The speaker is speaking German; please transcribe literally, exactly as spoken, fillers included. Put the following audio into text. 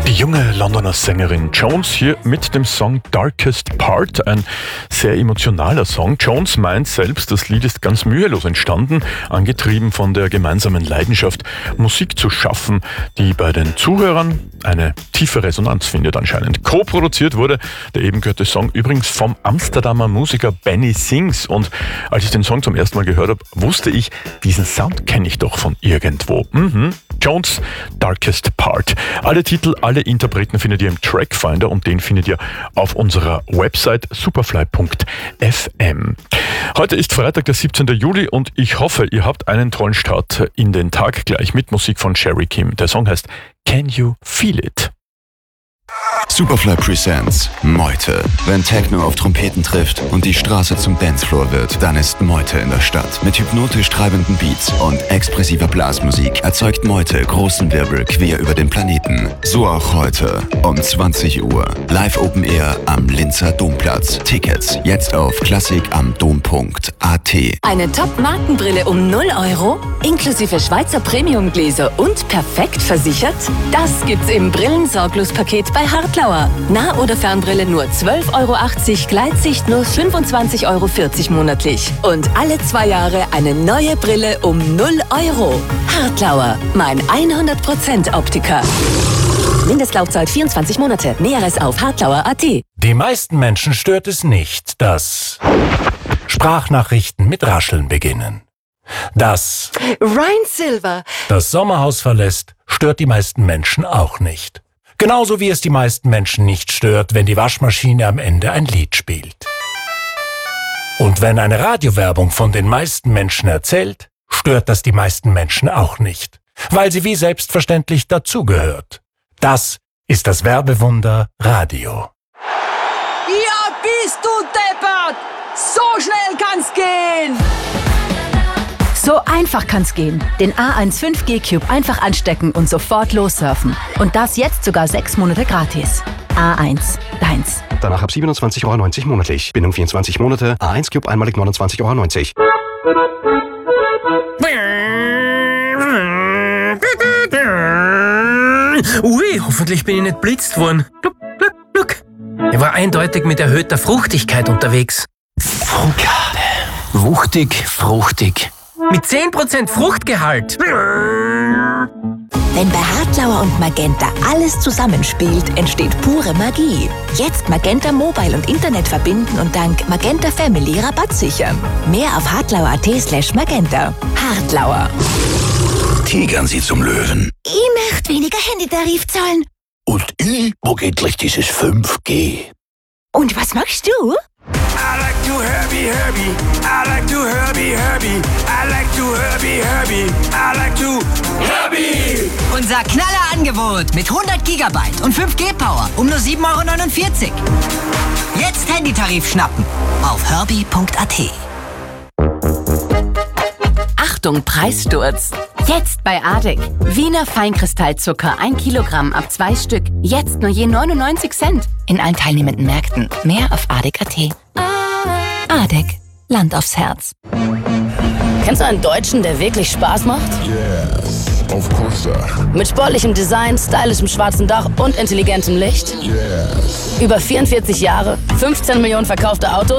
Die junge Londoner Sängerin Jones hier mit dem Song Darkest Part, ein sehr emotionaler Song. Jones meint selbst, das Lied ist ganz mühelos entstanden, angetrieben von der gemeinsamen Leidenschaft, Musik zu schaffen, die bei den Zuhörern eine tiefe Resonanz findet anscheinend. Co-produziert wurde der eben gehörte Song übrigens vom Amsterdamer Musiker Benny Sings, und als ich den Song zum ersten Mal gehört habe, wusste ich, diesen Sound kenne ich doch von irgendwo. Mhm. Jones, Darkest Part. Alle Titel, alle Interpreten findet ihr im Trackfinder, und den findet ihr auf unserer Website superfly punkt f m. Heute ist Freitag, der siebzehnten Juli, und ich hoffe, ihr habt einen tollen Start in den Tag gleich mit Musik von Sherry Kim. Der Song heißt Can You Feel It? Superfly presents Meute. Wenn Techno auf Trompeten trifft und die Straße zum Dancefloor wird, dann ist Meute in der Stadt. Mit hypnotisch treibenden Beats und expressiver Blasmusik erzeugt Meute großen Wirbel quer über den Planeten. So auch heute um zwanzig Uhr. Live Open Air am Linzer Domplatz. Tickets jetzt auf klassikamdom punkt a t. Eine Top-Markenbrille um null Euro, inklusive Schweizer Premium-Gläser und perfekt versichert? Das gibt's im Brillensorglos-Paket bei Hartlauer. Nah- oder Fernbrille nur zwölf Euro achtzig, Gleitsicht nur fünfundzwanzig Euro vierzig monatlich. Und alle zwei Jahre eine neue Brille um null Euro. Hartlauer, mein hundert Prozent Optiker. Mindestlaufzeit vierundzwanzig Monate. Näheres auf hartlauer punkt a t. Die meisten Menschen stört es nicht, dass Sprachnachrichten mit Rascheln beginnen. Dass Ryan Silver das Sommerhaus verlässt, stört die meisten Menschen auch nicht. Genauso wie es die meisten Menschen nicht stört, wenn die Waschmaschine am Ende ein Lied spielt. Und wenn eine Radiowerbung von den meisten Menschen erzählt, stört das die meisten Menschen auch nicht, weil sie wie selbstverständlich dazugehört. Das ist das Werbewunder Radio. Ja, bist du deppert! So schnell kann's gehen! So einfach kann's gehen. Den A eins fünf G Cube einfach anstecken und sofort lossurfen. Und das jetzt sogar sechs Monate gratis. A eins, deins. Danach ab siebenundzwanzig Euro neunzig monatlich. Bindung vierundzwanzig Monate. A eins Cube einmalig neunundzwanzig Euro neunzig. Ui, hoffentlich bin ich nicht blitzt worden. Gluck, gluck, gluck. Er war eindeutig mit erhöhter Fruchtigkeit unterwegs. Fruchtgade. Wuchtig, fruchtig. Mit zehn Prozent Fruchtgehalt. Wenn bei Hartlauer und Magenta alles zusammenspielt, entsteht pure Magie. Jetzt Magenta Mobile und Internet verbinden und dank Magenta Family Rabatt sichern. Mehr auf hartlauer punkt a t slash magenta. Hartlauer. Tigern Sie zum Löwen. Ich möchte weniger Handytarif zahlen. Und ich mag endlich dieses fünf G. Und was machst du? I like to Herbie, Herbie. I like to Herbie, Herbie. I like to Herbie, Herbie. I like to Herbie. Unser Knallerangebot mit hundert Gigabyte und fünf G Power um nur sieben Euro neunundvierzig. Jetzt Handytarif schnappen auf herbie punkt a t. Achtung, Preissturz. Jetzt bei Adek. Wiener Feinkristallzucker, ein Kilogramm ab zwei Stück. Jetzt nur je neunundneunzig Cent. In allen teilnehmenden Märkten. Mehr auf adek punkt a t. Adek. Land aufs Herz. Kennst du einen Deutschen, der wirklich Spaß macht? Yes, of course, sir. Mit sportlichem Design, stylischem schwarzen Dach und intelligentem Licht? Yes. Über vierundvierzig Jahre, fünfzehn Millionen verkaufte Autos?